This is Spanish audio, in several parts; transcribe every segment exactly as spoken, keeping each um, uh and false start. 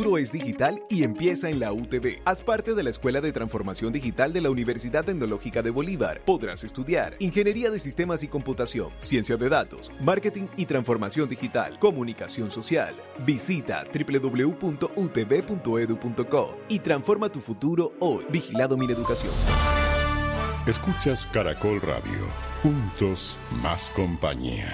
futuro es digital y empieza en la U T B. Haz parte de la Escuela de Transformación Digital de la Universidad Tecnológica de Bolívar. Podrás estudiar Ingeniería de Sistemas y Computación, Ciencia de Datos, Marketing y Transformación Digital, Comunicación Social. Visita doble u doble u doble u punto u t b punto e d u punto co y transforma tu futuro hoy. Vigilado Mineducación. Escuchas Caracol Radio. Juntos, más compañía.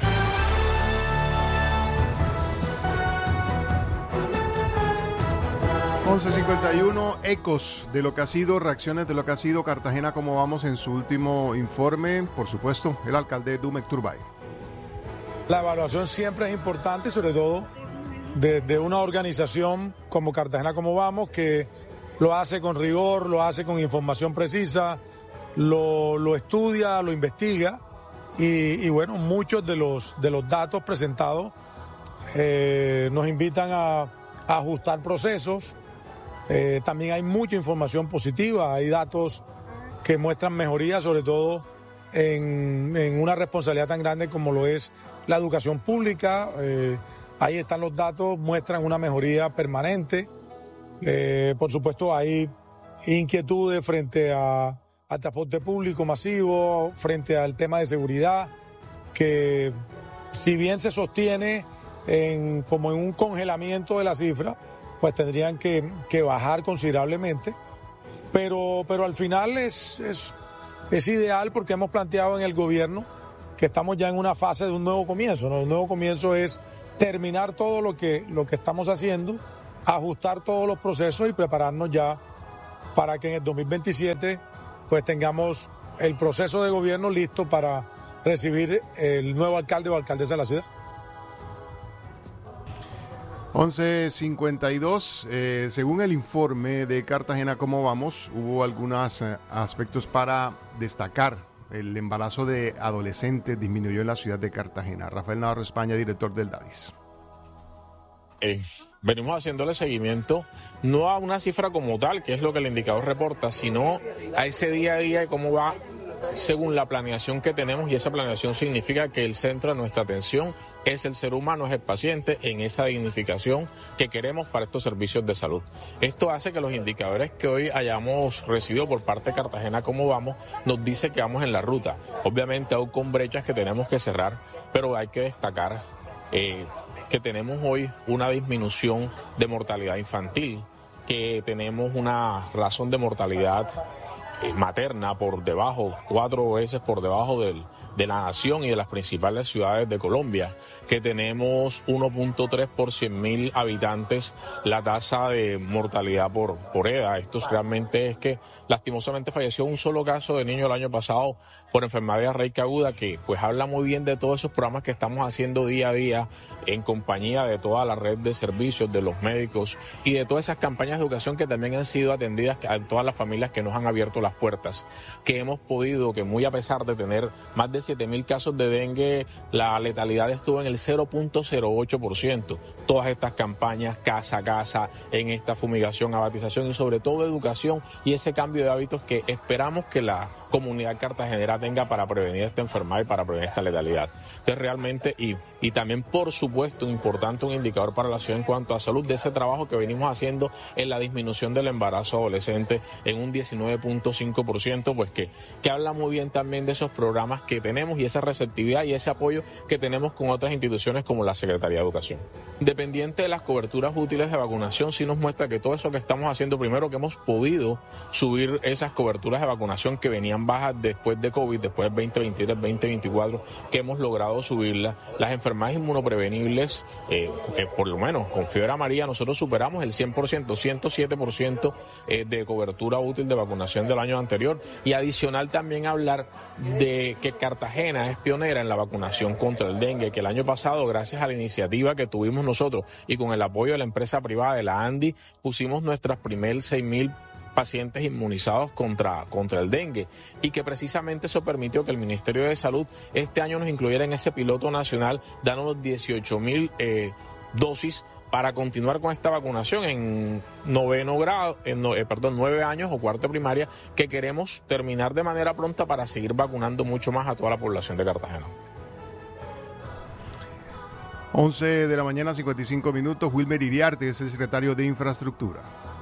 once cincuenta y uno, ecos de lo que ha sido, reacciones de lo que ha sido Cartagena, como vamos en su último informe. Por supuesto, el alcalde Dumek Turbay. La evaluación siempre es importante, sobre todo de, de una organización como Cartagena como vamos, que lo hace con rigor, lo hace con información precisa, lo, lo estudia, lo investiga y, y bueno, muchos de los, de los datos presentados eh, nos invitan a, a ajustar procesos. Eh, también hay mucha información positiva, hay datos que muestran mejoría, sobre todo en, en una responsabilidad tan grande como lo es la educación pública. Eh, ahí están los datos, muestran una mejoría permanente. Eh, por supuesto hay inquietudes frente a, al transporte público masivo, frente al tema de seguridad, que si bien se sostiene en, como en un congelamiento de la cifra, pues tendrían que, que bajar considerablemente, pero, pero al final es, es, es ideal porque hemos planteado en el gobierno que estamos ya en una fase de un nuevo comienzo, ¿no? Un nuevo comienzo es terminar todo lo que, lo que estamos haciendo, ajustar todos los procesos y prepararnos ya para que en el dos mil veintisiete pues tengamos el proceso de gobierno listo para recibir el nuevo alcalde o alcaldesa de la ciudad. once cincuenta y dos, eh, según el informe de Cartagena ¿Cómo vamos?, hubo algunos eh, aspectos para destacar. El embarazo de adolescentes disminuyó en la ciudad de Cartagena. Rafael Navarro España, director del DADIS. Eh, venimos haciéndole seguimiento no a una cifra como tal, que es lo que el indicador reporta, sino a ese día a día y cómo va según la planeación que tenemos, y esa planeación significa que el centro de nuestra atención es el ser humano, es el paciente, en esa dignificación que queremos para estos servicios de salud. Esto hace que los indicadores que hoy hayamos recibido por parte de Cartagena ¿Cómo vamos? Nos dice que vamos en la ruta. Obviamente aún con brechas que tenemos que cerrar, pero hay que destacar eh, que tenemos hoy una disminución de mortalidad infantil, que tenemos una razón de mortalidad materna por debajo, cuatro veces por debajo del, de la nación y de las principales ciudades de Colombia, que tenemos uno punto tres por cien mil habitantes la tasa de mortalidad por, por edad. Esto realmente es que lastimosamente falleció un solo caso de niño el año pasado por enfermedad diarreica aguda, que pues habla muy bien de todos esos programas que estamos haciendo día a día en compañía de toda la red de servicios, de los médicos y de todas esas campañas de educación que también han sido atendidas a todas las familias que nos han abierto las puertas, que hemos podido, que muy a pesar de tener más de siete mil casos de dengue, la letalidad estuvo en el cero punto cero ocho por ciento. Todas estas campañas casa a casa, en esta fumigación, abatización y sobre todo educación y ese cambio de hábitos que esperamos que la comunidad cartagenera tenga para prevenir esta enfermedad y para prevenir esta letalidad. Entonces realmente, y, y también por supuesto, importante un indicador para la ciudad en cuanto a salud, de ese trabajo que venimos haciendo en la disminución del embarazo adolescente en un diecinueve punto cinco por ciento, pues que, que habla muy bien también de esos programas que tenemos y esa receptividad y ese apoyo que tenemos con otras instituciones como la Secretaría de Educación. Independiente de las coberturas útiles de vacunación, sí nos muestra que todo eso que estamos haciendo, primero que hemos podido subir esas coberturas de vacunación que venían bajas después de COVID, después del veinte veintitrés, veinte veinticuatro, que hemos logrado subirlas. Las enfermedades inmunoprevenibles, eh, eh, por lo menos con fiebre amarilla, nosotros superamos el cien por ciento, ciento siete por ciento eh, de cobertura útil de vacunación del año anterior. Y adicional también hablar de que Cartagena es pionera en la vacunación contra el dengue, que el año pasado, gracias a la iniciativa que tuvimos nosotros y con el apoyo de la empresa privada de la ANDI, pusimos nuestras primeras seis mil pacientes inmunizados contra, contra el dengue, y que precisamente eso permitió que el Ministerio de Salud este año nos incluyera en ese piloto nacional, dándonos dieciocho mil eh, dosis para continuar con esta vacunación en noveno grado, en no, eh, perdón, nueve años o cuarto de primaria, que queremos terminar de manera pronta para seguir vacunando mucho más a toda la población de Cartagena. once de la mañana, cincuenta y cinco minutos. Wilmer Iriarte es el secretario de Infraestructura.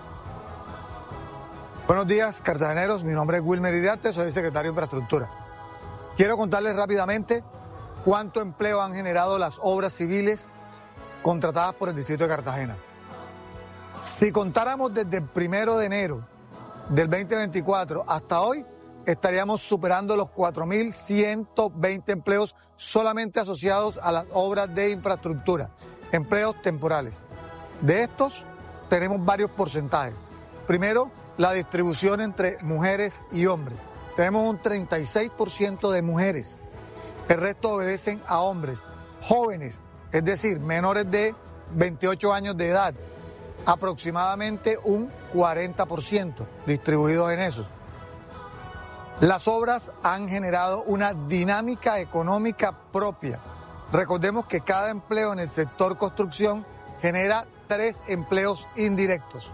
Buenos días, cartageneros. Mi nombre es Wilmer Iriarte, soy el secretario de Infraestructura. Quiero contarles rápidamente cuánto empleo han generado las obras civiles contratadas por el Distrito de Cartagena. Si contáramos desde el primero de enero del veinte veinticuatro hasta hoy, estaríamos superando los cuatro mil ciento veinte empleos solamente asociados a las obras de infraestructura, empleos temporales. De estos tenemos varios porcentajes. Primero, la distribución entre mujeres y hombres. Tenemos un treinta y seis por ciento de mujeres. El resto obedecen a hombres jóvenes, es decir, menores de veintiocho años de edad. Aproximadamente un cuarenta por ciento distribuidos en esos. Las obras han generado una dinámica económica propia. Recordemos que cada empleo en el sector construcción genera tres empleos indirectos.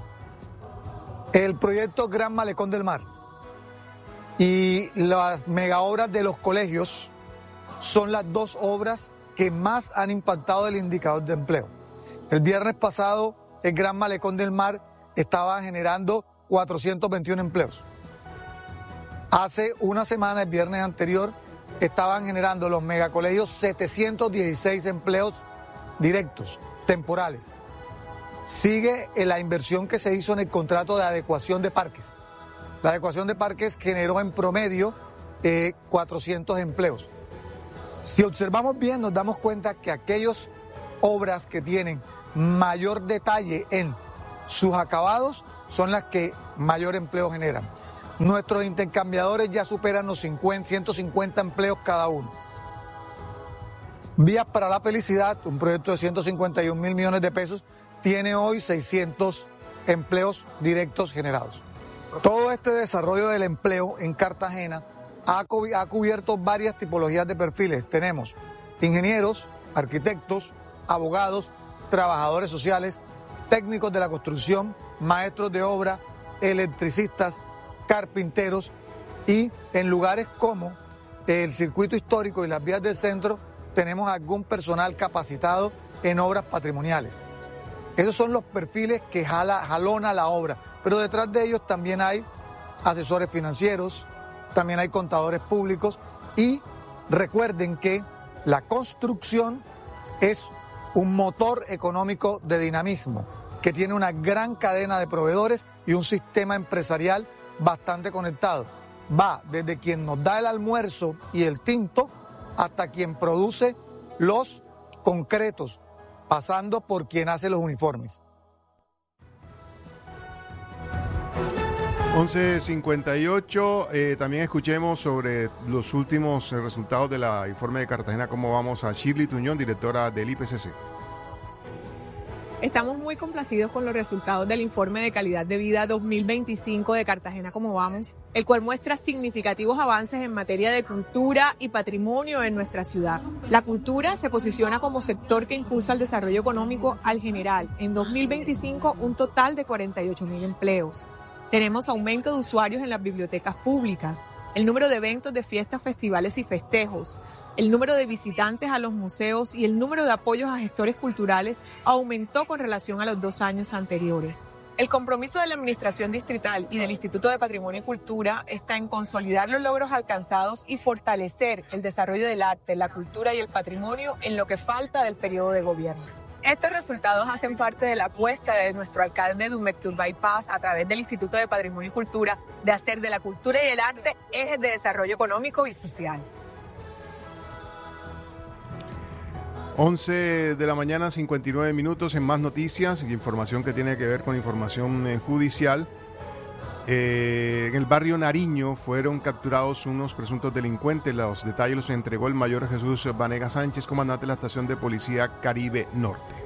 El proyecto Gran Malecón del Mar y las megaobras de los colegios son las dos obras que más han impactado el indicador de empleo. El viernes pasado, el Gran Malecón del Mar estaba generando cuatrocientos veintiuno empleos. Hace una semana, el viernes anterior, estaban generando los megacolegios setecientos dieciséis empleos directos, temporales. Sigue la inversión que se hizo en el contrato de adecuación de parques. La adecuación de parques generó en promedio eh, cuatrocientos empleos. Si observamos bien, nos damos cuenta que aquellas obras que tienen mayor detalle en sus acabados son las que mayor empleo generan. Nuestros intercambiadores ya superan los cincuenta, ciento cincuenta empleos cada uno. Vías para la Felicidad, un proyecto de ciento cincuenta y un mil millones de pesos, tiene hoy seiscientos empleos directos generados. Todo este desarrollo del empleo en Cartagena ha, ha cubierto varias tipologías de perfiles. Tenemos ingenieros, arquitectos, abogados, trabajadores sociales, técnicos de la construcción, maestros de obra, electricistas, carpinteros y en lugares como el circuito histórico y las vías del centro tenemos algún personal capacitado en obras patrimoniales. Esos son los perfiles que jala, jalona la obra, pero detrás de ellos también hay asesores financieros, también hay contadores públicos y recuerden que la construcción es un motor económico de dinamismo que tiene una gran cadena de proveedores y un sistema empresarial bastante conectado. Va desde quien nos da el almuerzo y el tinto hasta quien produce los concretos, pasando por quien hace los uniformes. once cincuenta y ocho, eh, también escuchemos sobre los últimos eh, resultados del informe de Cartagena, cómo vamos, a Shirley Tuñón, directora del I P C C. Estamos muy complacidos con los resultados del Informe de Calidad de Vida dos mil veinticinco de Cartagena Como Vamos, el cual muestra significativos avances en materia de cultura y patrimonio en nuestra ciudad. La cultura se posiciona como sector que impulsa el desarrollo económico al general. En dos mil veinticinco, un total de cuarenta y ocho mil empleos. Tenemos aumento de usuarios en las bibliotecas públicas, el número de eventos de fiestas, festivales y festejos, el número de visitantes a los museos y el número de apoyos a gestores culturales aumentó con relación a los dos años anteriores. El compromiso de la Administración Distrital y del Instituto de Patrimonio y Cultura está en consolidar los logros alcanzados y fortalecer el desarrollo del arte, la cultura y el patrimonio en lo que falta del periodo de gobierno. Estos resultados hacen parte de la apuesta de nuestro alcalde Dumectur Bypass a través del Instituto de Patrimonio y Cultura de hacer de la cultura y el arte ejes de desarrollo económico y social. once de la mañana, cincuenta y nueve minutos. En más noticias, información que tiene que ver con información eh, judicial. Eh, en el barrio Nariño fueron capturados unos presuntos delincuentes. Los detalles los entregó el mayor Jesús Vanega Sánchez, comandante de la estación de policía Caribe Norte.